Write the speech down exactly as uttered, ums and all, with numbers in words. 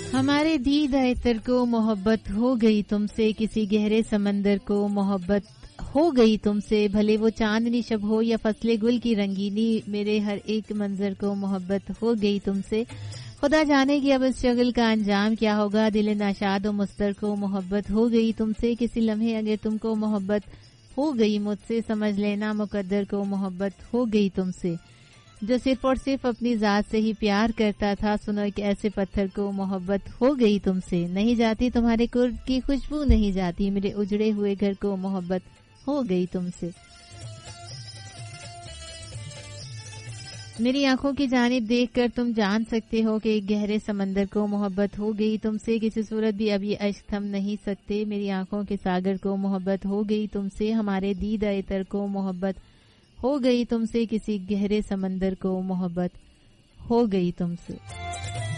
ہمارے دید عطر کو محبت ہو گئی تم سے، کسی گہرے سمندر کو محبت ہو گئی تم سے، بھلے وہ چاندنی شب ہو یا فصل گل کی رنگینی، میرے ہر ایک منظر کو محبت ہو گئی تم سے۔ خدا جانے کہ اب اس شغل کا انجام کیا ہوگا، دل ناشاد و مستر کو محبت ہو گئی تم سے، کسی لمحے اگر تم کو محبت ہو گئی مجھ سے، سمجھ لینا مقدر کو محبت ہو گئی تم سے۔ جو صرف اور صرف اپنی ذات سے ہی پیار کرتا تھا، سنو ایک ایسے پتھر کو محبت ہو گئی تم سے، نہیں جاتی تمہارے قرب کی خوشبو، نہیں جاتی میرے اجڑے ہوئے گھر کو محبت ہو گئی تم سے۔ میری آنکھوں کی جانب دیکھ کر تم جان سکتے ہو کہ ایک گہرے سمندر کو محبت ہو گئی تم سے، کسی صورت بھی اب یہ اشک تھم نہیں سکتے، میری آنکھوں کے ساگر کو محبت ہو گئی تم سے، ہمارے دید عطر کو محبت ہو گئی تم سے، کسی گہرے سمندر کو محبت ہو گئی تم سے۔